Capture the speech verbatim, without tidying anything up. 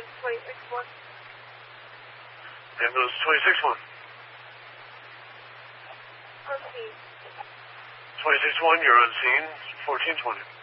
ambulance twenty-six one. Ambulance twenty-six one. On scene. twenty-six one, you're on scene. fourteen twenty.